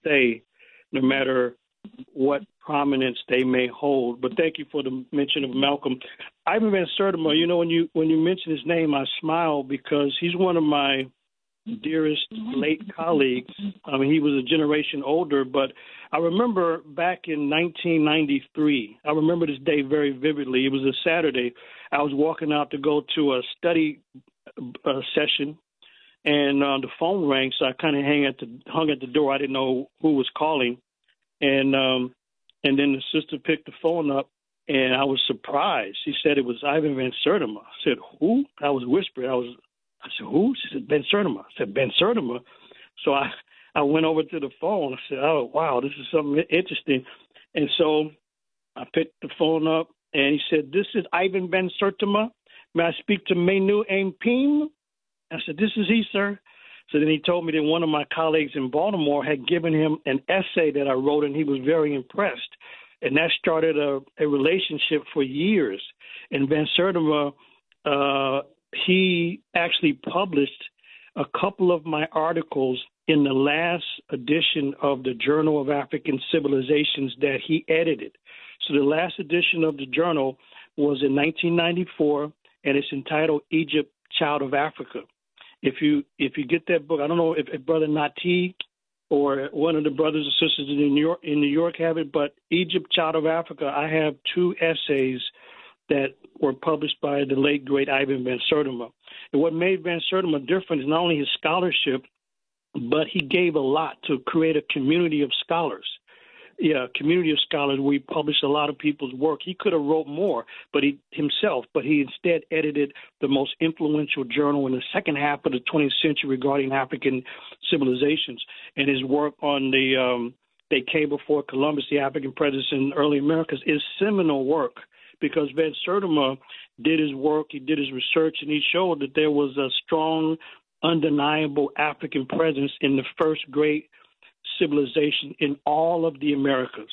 stay, no matter what prominence they may hold. But thank you for the mention of Malcolm. Ivan Van Sertima, when you mention his name, I smile because he's one of my dearest late colleagues. I mean, he was a generation older, but I remember back in 1993, I remember this day very vividly. It was a Saturday. I was walking out to go to a study session, and the phone rang, so I kind of hung at the door. I didn't know who was calling, and then the sister picked the phone up, and I was surprised. She said it was Ivan Van Sertima. I said, who? I was whispering. I said, who? She said, Ben Sertima. I said, Ben Sertima. So I went over to the phone. I said, oh, wow, this is something interesting. And so I picked the phone up, and he said, this is Ivan Ben Sertima. May I speak to Menu Ampim? I said, this is he, sir. So then he told me that one of my colleagues in Baltimore had given him an essay that I wrote, and he was very impressed. And that started a relationship for years. And Van Sertima, he actually published a couple of my articles in the last edition of the Journal of African Civilizations that he edited. So the last edition of the journal was in 1994, and it's entitled Egypt, Child of Africa. If you get that book, I don't know if Brother Nati or one of the brothers or sisters in New York have it, but Egypt, Child of Africa, I have two essays that were published by the late, great Ivan Van Sertima. And what made Van Sertima different is not only his scholarship, but he gave a lot to create a community of scholars. Yeah, community of scholars. We published a lot of people's work. He could have wrote more, but he instead edited the most influential journal in the second half of the 20th century regarding African civilizations. And his work on They Came Before Columbus, the African Presence in Early Americas, is seminal work because Van Sertima did his work, he did his research, and he showed that there was a strong, undeniable African presence in the first great civilization in all of the Americas,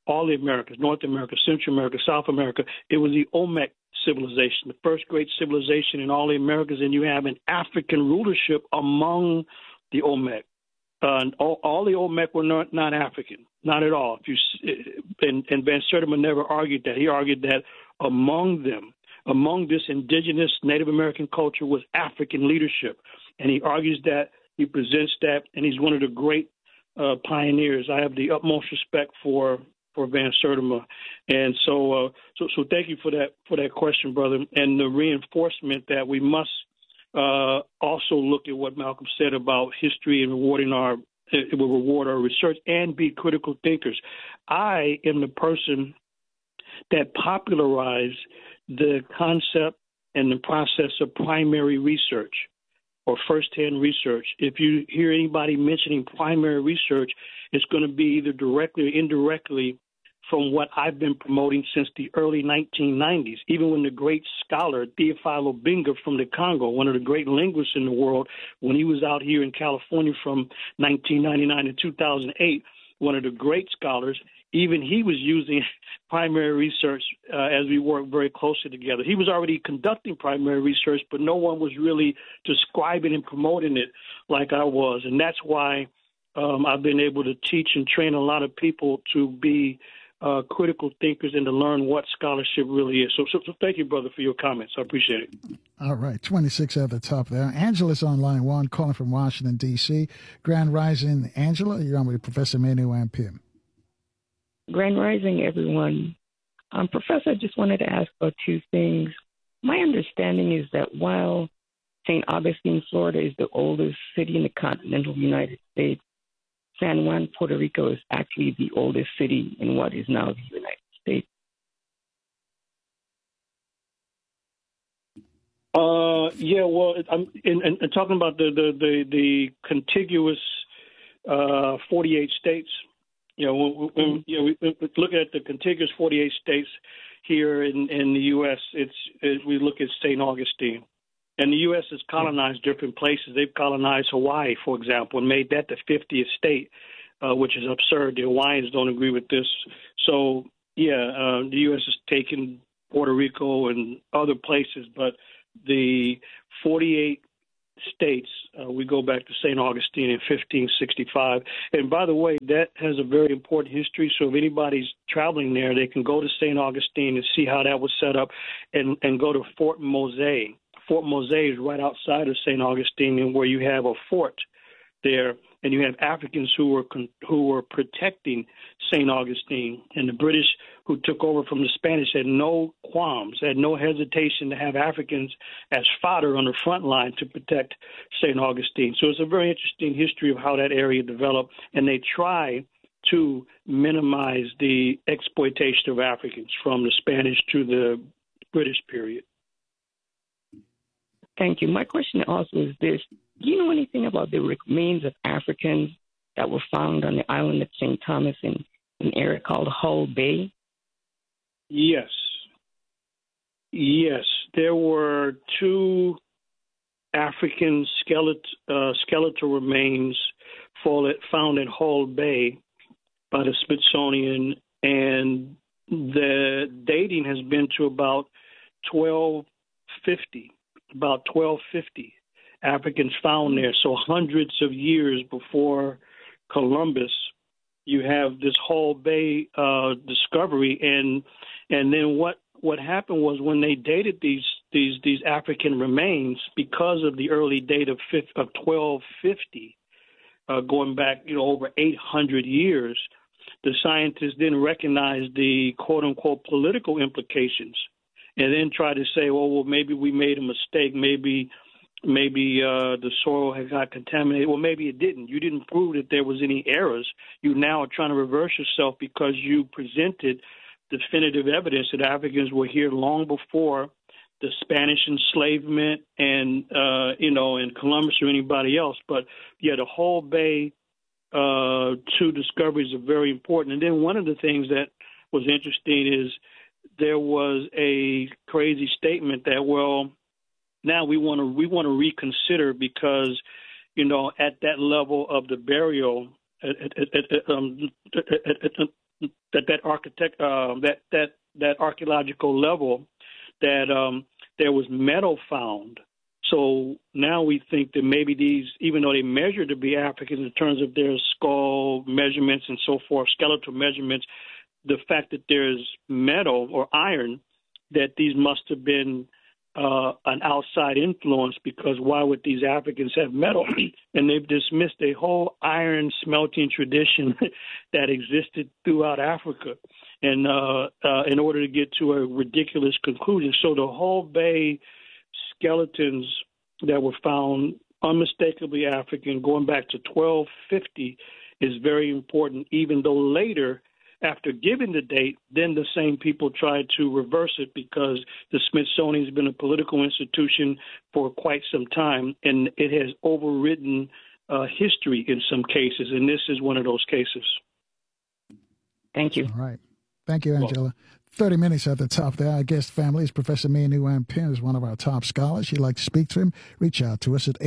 North America, Central America, South America. It was the Olmec civilization, the first great civilization in all the Americas, and you have an African rulership among the Olmec. All the Olmec were not African, not at all. And Van Sertima never argued that. He argued that among this indigenous Native American culture was African leadership. And he argues that, he presents that, and he's one of the great pioneers. I have the utmost respect for Van Sertima. And so thank you for that question, brother, and the reinforcement that we must also look at what Malcolm said about history and it will reward our research and be critical thinkers. I am the person that popularized the concept and the process of primary research or first-hand research. If you hear anybody mentioning primary research, it's going to be either directly or indirectly from what I've been promoting since the early 1990s, even when the great scholar Theophile Obenga from the Congo, one of the great linguists in the world, when he was out here in California from 1999 to 2008, one of the great scholars, even he was using primary research as we worked very closely together. He was already conducting primary research, but no one was really describing and promoting it like I was. And that's why I've been able to teach and train a lot of people to be critical thinkers and to learn what scholarship really is. So thank you, brother, for your comments. I appreciate it. All right, 26 at the top there. Angela's on line one, calling from Washington, D.C. Grand Rising, Angela, you're on with Professor Manu Ampim. Grand Rising, everyone. Professor, I just wanted to ask about two things. My understanding is that while St. Augustine, Florida is the oldest city in the continental United States, San Juan, Puerto Rico is actually the oldest city in what is now the United States. I'm talking about the contiguous 48 states. We look at the contiguous 48 states here in the U.S. We look at St. Augustine. And the U.S. has colonized different places. They've colonized Hawaii, for example, and made that the 50th state, which is absurd. The Hawaiians don't agree with this. So, the U.S. has taken Puerto Rico and other places, but the 48 States. We go back to St. Augustine in 1565. And by the way, that has a very important history. So if anybody's traveling there, they can go to St. Augustine and see how that was set up and go to Fort Mose. Fort Mose is right outside of St. Augustine, and where you have a fort there, and you have Africans who were protecting St. Augustine, and the British who took over from the Spanish had no qualms, had no hesitation to have Africans as fodder on the front line to protect St. Augustine. So it's a very interesting history of how that area developed, and they try to minimize the exploitation of Africans from the Spanish to the British period. Thank you. My question also is this. Do you know anything about the remains of Africans that were found on the island of St. Thomas in an area called Hull Bay? Yes. There were 2 African skeletal remains found at Hull Bay by the Smithsonian, and the dating has been to about 1250. Africans found there. So hundreds of years before Columbus, you have this Hull Bay discovery, and then what happened was when they dated these African remains, because of the early date of 1250, going back over 800 years, the scientists then recognized the quote unquote political implications, and then tried to say, well, maybe we made a mistake, maybe the soil had got contaminated. Well, maybe it didn't. You didn't prove that there was any errors. You now are trying to reverse yourself because you presented definitive evidence that Africans were here long before the Spanish enslavement and Columbus or anybody else. But yeah, the Hull Bay 2 discoveries are very important. And then one of the things that was interesting is there was a crazy statement that, well, now we want to reconsider because, at that level of the burial, that archaeological level, that there was metal found. So now we think that maybe these, even though they measure to be Africans in terms of their skull measurements and so forth, skeletal measurements, the fact that there's metal or iron, that these must have been an outside influence, because why would these Africans have metal? And they've dismissed a whole iron smelting tradition that existed throughout Africa, and in order to get to a ridiculous conclusion. So the Hull Bay skeletons that were found, unmistakably African, going back to 1250, is very important, even though later, after giving the date, then the same people tried to reverse it, because the Smithsonian has been a political institution for quite some time, and it has overridden history in some cases, and this is one of those cases. Thank you. All right. Thank you, Angela. 30 minutes at the top there. Our guest family is Professor Manu Ampim, is one of our top scholars. You'd like to speak to him, reach out to us at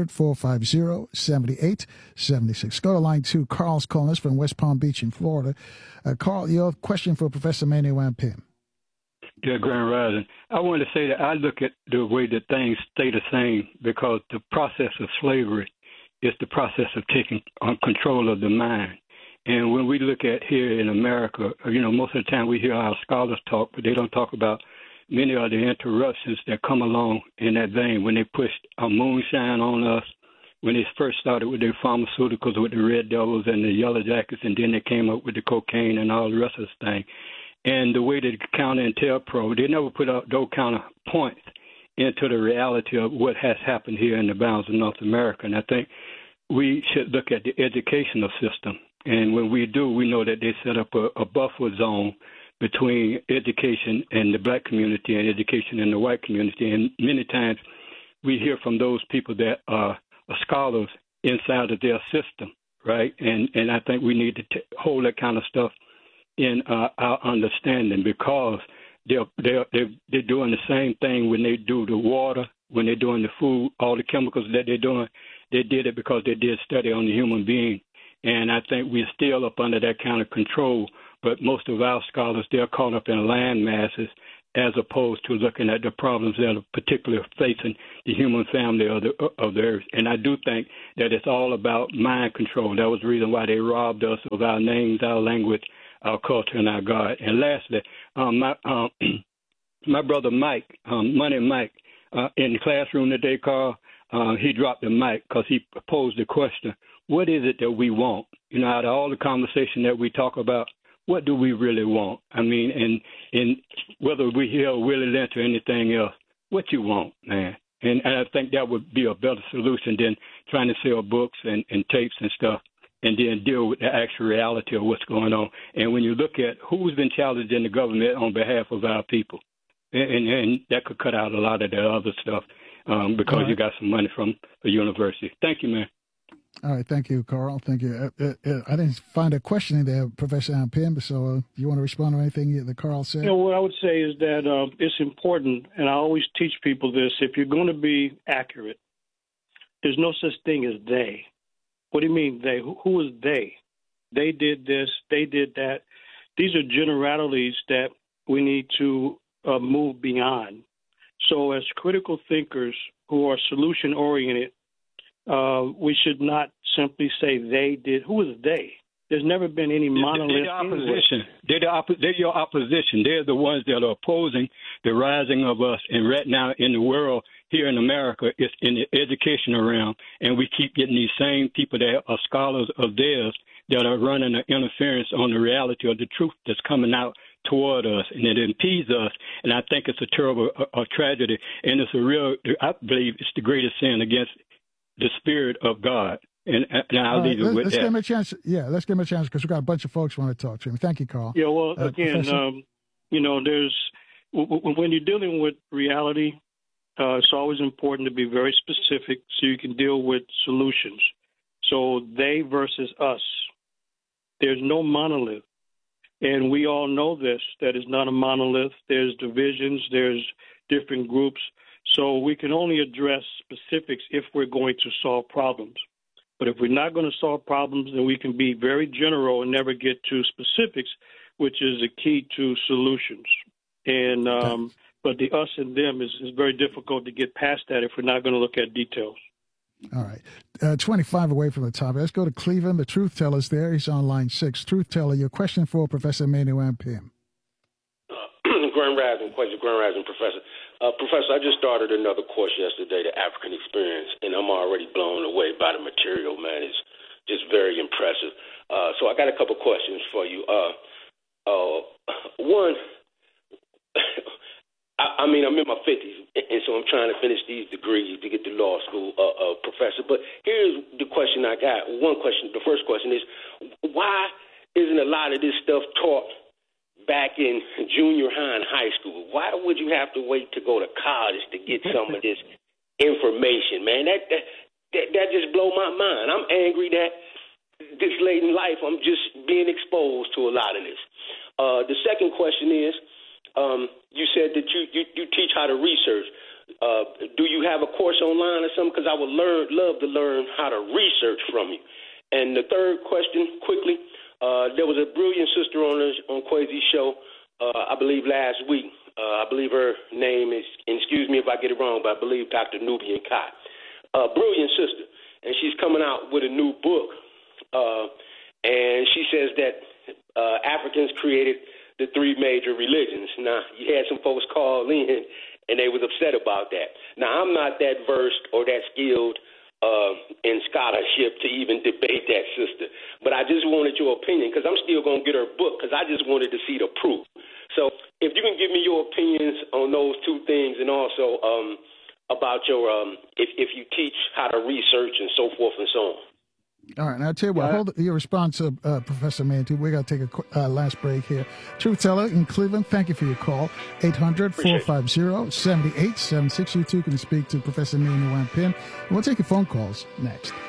800-450-7876. Go to line 2. Carl's calling us from West Palm Beach in Florida. Carl, your question for Professor Manu Ampim. Yeah, Grand Rising. I want to say that I look at the way that things stay the same, because the process of slavery is the process of taking control of the mind. And when we look at here in America, most of the time we hear our scholars talk, but they don't talk about many of the interruptions that come along in that vein. When they pushed moonshine on us, when they first started with their pharmaceuticals, with the Red Devils and the Yellow Jackets, and then they came up with the cocaine and all the rest of this thing. And the way that COINTELPRO, they never put out those kind of points into the reality of what has happened here in the bounds of North America. And I think we should look at the educational system. And when we do, we know that they set up a buffer zone between education and the black community and education in the white community. And many times we hear from those people that are scholars inside of their system, right? And I think we need to hold that kind of stuff in our understanding, because they're doing the same thing when they do the water, when they're doing the food, all the chemicals that they're doing. They did it because they did study on the human being. And I think we're still up under that kind of control. But most of our scholars, they're caught up in land masses as opposed to looking at the problems that are particularly facing the human family of the earth. And I do think that it's all about mind control. That was the reason why they robbed us of our names, our language, our culture, and our God. And lastly, my brother Mike, Money Mike, in the classroom today, Carl, he dropped the mic because he posed the question, what is it that we want? You know, out of all the conversation that we talk about, what do we really want? I mean, and whether we hear Willie Lynch or anything else, what you want, man. And I think that would be a better solution than trying to sell books and tapes and stuff and then deal with the actual reality of what's going on. And when you look at who's been challenged in the government on behalf of our people, and that could cut out a lot of the other stuff because you got some money from the university. Thank you, man. All right. Thank you, Carl. Thank you. I didn't find a question in there, Professor Allen Pym, so you want to respond to anything that Carl said? You know, what I would say is that it's important, and I always teach people this, if you're going to be accurate, there's no such thing as they. What do you mean they? Who is they? They did this, they did that. These are generalities that we need to move beyond. So as critical thinkers who are solution-oriented, we should not simply say they did. Who is they? There's never been any monolith. They're the opposition. They're your opposition. They're the ones that are opposing the rising of us. And right now in the world, here in America, it's in the educational realm. And we keep getting these same people that are scholars of theirs that are running an interference on the reality of the truth that's coming out toward us, and it impedes us. And I think it's a terrible tragedy. And it's I believe it's the greatest sin against the spirit of God. And I'll leave it with let's that. Give him a chance. Yeah, let's give him a chance because we've got a bunch of folks who want to talk to him. Thank you, Carl. Yeah, well, again, you know, when you're dealing with reality, it's always important to be very specific so you can deal with solutions. So they versus us. There's no monolith. And we all know this, that it's not a monolith. There's divisions, there's different groups. So we can only address specifics if we're going to solve problems. But if we're not going to solve problems, then we can be very general and never get to specifics, which is the key to solutions. And but the us and them is very difficult to get past that if we're not going to look at details. All right. 25 away from the top. Let's go to Cleveland. The Truth Teller's there. He's on line 6. Truth Teller, your question for Professor Emmanuel Pym. Grand Rising, Professor. Professor, I just started another course yesterday, the African Experience, and I'm already blown away by the material, man. It's just very impressive. So I got a couple questions for you. One, I'm in my 50s, and so I'm trying to finish these degrees to get to law school, Professor. But here's the question I got. The first question is, why isn't a lot of this stuff taught back in junior high and high school? Why would you have to wait to go to college to get some of this information, man? That just blow my mind. I'm angry that this late in life I'm just being exposed to a lot of this. The second question is, you said that you teach how to research. Do you have a course online or something? Because I would love to learn how to research from you. And the third question, quickly, there was a brilliant sister on Kwesi's show, I believe last week. I believe her name is, and excuse me if I get it wrong, but I believe Dr. Nubian Kai. Brilliant sister. And she's coming out with a new book. And she says that Africans created the three major religions. Now, you had some folks call in, and they was upset about that. Now, I'm not that versed or that skilled in scholarship to even debate that, sister. But I just wanted your opinion because I'm still going to get her book because I just wanted to see the proof. So if you can give me your opinions on those two things and also about your if you teach how to research and so forth and so on. All right, now I'll tell you what, hold your response to Professor Mantu. We're going to take a last break here. Truth Teller in Cleveland, thank you for your call. 800-450-7876. You too can speak to Professor Emmanuel Pym. We'll take your phone calls next.